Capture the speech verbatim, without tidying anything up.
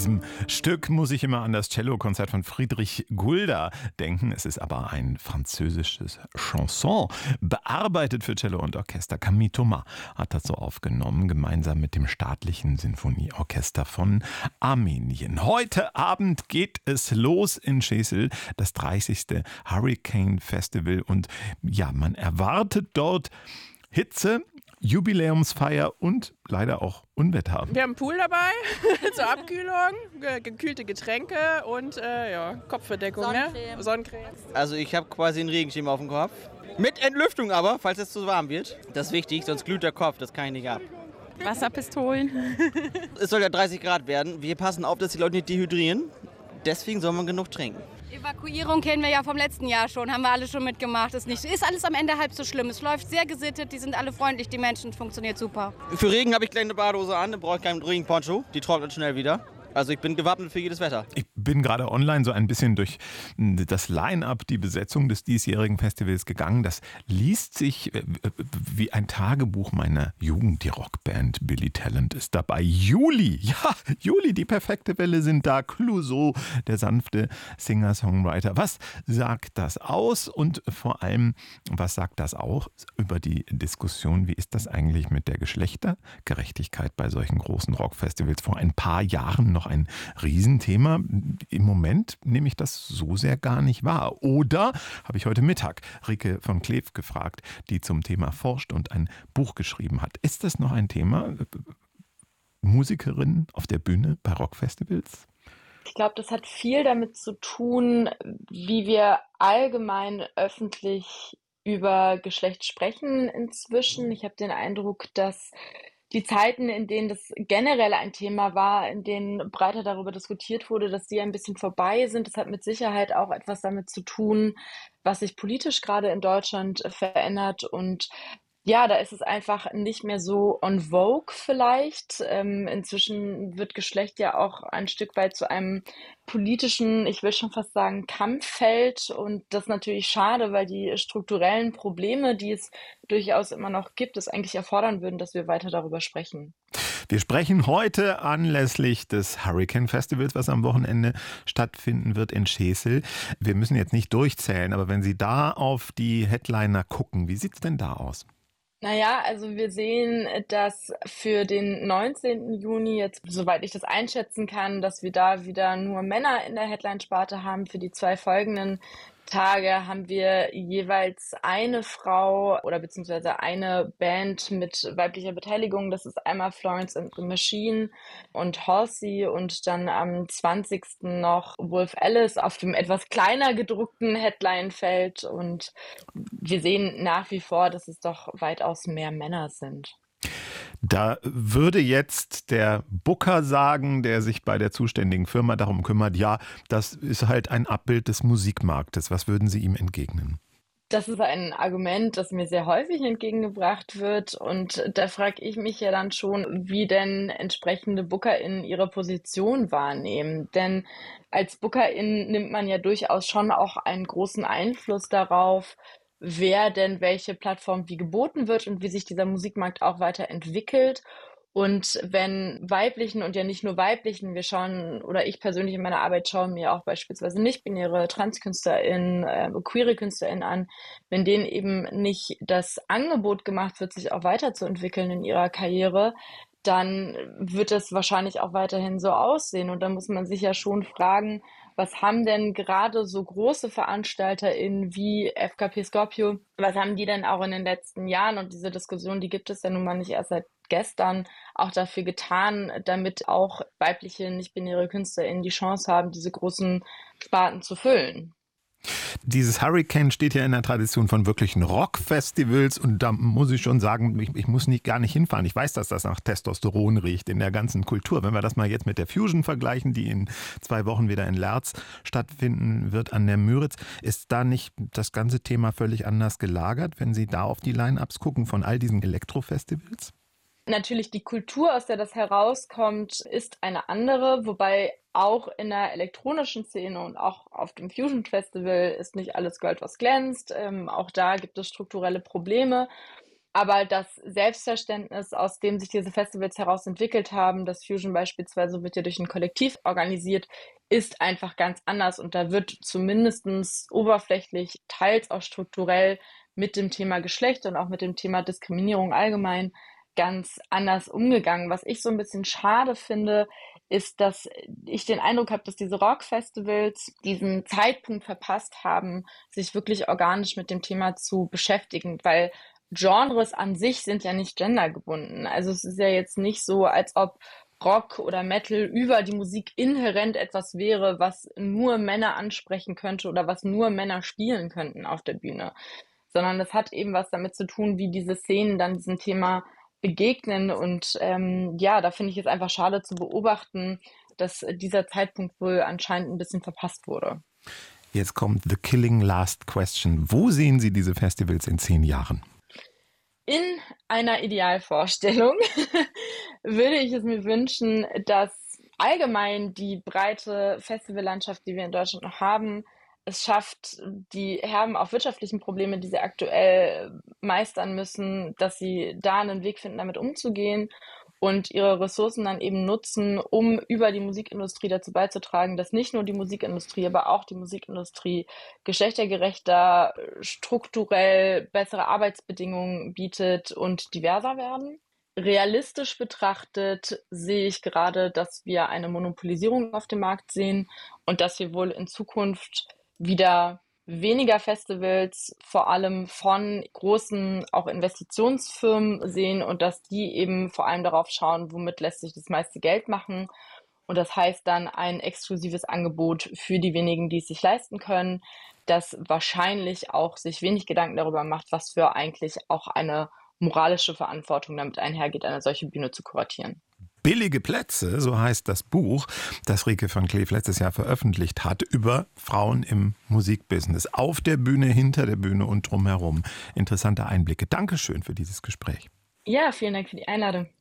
diesem Stück muss ich immer an das Cellokonzert von Friedrich Gulda denken. Es ist aber ein französisches Chanson, bearbeitet für Cello und Orchester. Camille Thomas hat das so aufgenommen, gemeinsam mit dem Staatlichen Sinfonieorchester von Armenien. Heute Abend geht es los in Schesel, das dreißigste Hurricane Festival. Und ja, man erwartet dort Hitze, Jubiläumsfeier und leider auch Unwetter. Wir haben einen Pool dabei zur Abkühlung, ge- gekühlte Getränke und äh, ja, Kopfverdeckung, Sonnencreme. Ne? Sonnencreme. Also ich habe quasi einen Regenschirm auf dem Kopf. Mit Entlüftung aber, falls es zu warm wird. Das ist wichtig, sonst glüht der Kopf, das kann ich nicht ab. Wasserpistolen. Es soll ja dreißig Grad werden. Wir passen auf, dass die Leute nicht dehydrieren. Deswegen soll man genug trinken. Evakuierung kennen wir ja vom letzten Jahr schon, haben wir alle schon mitgemacht. Ist, nicht, ist alles am Ende halb so schlimm. Es läuft sehr gesittet, die sind alle freundlich, die Menschen, funktioniert super. Für Regen habe ich gleich eine Badehose an, dann brauche ich keinen Regenponcho. Die trocknet schnell wieder. Also ich bin gewappnet für jedes Wetter. Ich bin gerade online so ein bisschen durch das Line-up, die Besetzung des diesjährigen Festivals gegangen. Das liest sich wie ein Tagebuch meiner Jugend. Die Rockband Billy Talent ist dabei. Juli, ja, Juli, die perfekte Welle sind da. Clouseau, der sanfte Singer-Songwriter. Was sagt das aus? Und vor allem, was sagt das auch über die Diskussion, wie ist das eigentlich mit der Geschlechtergerechtigkeit bei solchen großen Rockfestivals? Vor ein paar Jahren noch ein Riesenthema. Im Moment nehme ich das so sehr gar nicht wahr. Oder habe ich heute Mittag Rike von Kleef gefragt, die zum Thema forscht und ein Buch geschrieben hat. Ist das noch ein Thema? Musikerin auf der Bühne bei Rockfestivals? Ich glaube, das hat viel damit zu tun, wie wir allgemein öffentlich über Geschlecht sprechen inzwischen. Ich habe den Eindruck, dass die Zeiten, in denen das generell ein Thema war, in denen breiter darüber diskutiert wurde, dass die ein bisschen vorbei sind. Das hat mit Sicherheit auch etwas damit zu tun, was sich politisch gerade in Deutschland verändert. Und ja, da ist es einfach nicht mehr so en vogue vielleicht. Ähm, inzwischen wird Geschlecht ja auch ein Stück weit zu einem politischen, ich will schon fast sagen, Kampffeld. Und das ist natürlich schade, weil die strukturellen Probleme, die es durchaus immer noch gibt, es eigentlich erfordern würden, dass wir weiter darüber sprechen. Wir sprechen heute anlässlich des Hurricane Festivals, was am Wochenende stattfinden wird in Schesel. Wir müssen jetzt nicht durchzählen, aber wenn Sie da auf die Headliner gucken, wie sieht es denn da aus? Naja, also wir sehen, dass für den neunzehnten Juni jetzt, soweit ich das einschätzen kann, dass wir da wieder nur Männer in der Headline-Sparte haben. Für die zwei folgenden Tage haben wir jeweils eine Frau oder beziehungsweise eine Band mit weiblicher Beteiligung. Das ist einmal Florence and the Machine und Halsey und dann am zwanzigsten noch Wolf Alice auf dem etwas kleiner gedruckten Headline-Feld. Und wir sehen nach wie vor, dass es doch weitaus mehr Männer sind. Da würde jetzt der Booker sagen, der sich bei der zuständigen Firma darum kümmert, ja, das ist halt ein Abbild des Musikmarktes. Was würden Sie ihm entgegnen? Das ist ein Argument, das mir sehr häufig entgegengebracht wird. Und da frage ich mich ja dann schon, wie denn entsprechende BookerInnen ihre Position wahrnehmen. Denn als BookerIn nimmt man ja durchaus schon auch einen großen Einfluss darauf, wer denn welche Plattform wie geboten wird und wie sich dieser Musikmarkt auch weiterentwickelt. Und wenn weiblichen und ja nicht nur weiblichen, wir schauen, oder ich persönlich in meiner Arbeit schaue mir auch beispielsweise nicht-binäre TranskünstlerInnen, äh, queere KünstlerInnen an, wenn denen eben nicht das Angebot gemacht wird, sich auch weiterzuentwickeln in ihrer Karriere, dann wird es wahrscheinlich auch weiterhin so aussehen. Und da muss man sich ja schon fragen, was haben denn gerade so große VeranstalterInnen wie F K P Scorpio, was haben die denn auch in den letzten Jahren, und diese Diskussion, die gibt es ja nun mal nicht erst seit gestern, auch dafür getan, damit auch weibliche, nicht-binäre KünstlerInnen die Chance haben, diese großen Sparten zu füllen? Dieses Hurricane steht ja in der Tradition von wirklichen Rockfestivals und da muss ich schon sagen, ich, ich muss nicht, gar nicht hinfahren. Ich weiß, dass das nach Testosteron riecht in der ganzen Kultur. Wenn wir das mal jetzt mit der Fusion vergleichen, die in zwei Wochen wieder in Lerz stattfinden wird an der Müritz, ist da nicht das ganze Thema völlig anders gelagert, wenn Sie da auf die Line-Ups gucken von all diesen Elektrofestivals? Natürlich, die Kultur, aus der das herauskommt, ist eine andere, wobei auch in der elektronischen Szene und auch auf dem Fusion Festival ist nicht alles Gold, was glänzt. Ähm, auch da gibt es strukturelle Probleme. Aber das Selbstverständnis, aus dem sich diese Festivals heraus entwickelt haben, das Fusion beispielsweise wird ja durch ein Kollektiv organisiert, ist einfach ganz anders. Und da wird zumindest oberflächlich, teils auch strukturell mit dem Thema Geschlecht und auch mit dem Thema Diskriminierung allgemein ganz anders umgegangen. Was ich so ein bisschen schade finde, ist, dass ich den Eindruck habe, dass diese Rockfestivals diesen Zeitpunkt verpasst haben, sich wirklich organisch mit dem Thema zu beschäftigen, weil Genres an sich sind ja nicht gendergebunden. Also es ist ja jetzt nicht so, als ob Rock oder Metal über die Musik inhärent etwas wäre, was nur Männer ansprechen könnte oder was nur Männer spielen könnten auf der Bühne, sondern das hat eben was damit zu tun, wie diese Szenen dann diesem Thema begegnen. Und ähm, ja, da finde ich es einfach schade zu beobachten, dass dieser Zeitpunkt wohl anscheinend ein bisschen verpasst wurde. Jetzt kommt the killing last question. Wo sehen Sie diese Festivals in zehn Jahren? In einer Idealvorstellung würde ich es mir wünschen, dass allgemein die breite Festivallandschaft, die wir in Deutschland noch haben, es schafft, die herben auch wirtschaftlichen Probleme, die sie aktuell meistern müssen, dass sie da einen Weg finden, damit umzugehen und ihre Ressourcen dann eben nutzen, um über die Musikindustrie dazu beizutragen, dass nicht nur die Musikindustrie, aber auch die Musikindustrie geschlechtergerechter, strukturell bessere Arbeitsbedingungen bietet und diverser werden. Realistisch betrachtet sehe ich gerade, dass wir eine Monopolisierung auf dem Markt sehen und dass wir wohl in Zukunft wieder weniger Festivals, vor allem von großen auch Investitionsfirmen sehen und dass die eben vor allem darauf schauen, womit lässt sich das meiste Geld machen. Und das heißt dann ein exklusives Angebot für die wenigen, die es sich leisten können, das wahrscheinlich auch sich wenig Gedanken darüber macht, was für eigentlich auch eine moralische Verantwortung damit einhergeht, eine solche Bühne zu kuratieren. Billige Plätze, so heißt das Buch, das Rieke van Kleef letztes Jahr veröffentlicht hat, über Frauen im Musikbusiness. Auf der Bühne, hinter der Bühne und drumherum. Interessante Einblicke. Dankeschön für dieses Gespräch. Ja, vielen Dank für die Einladung.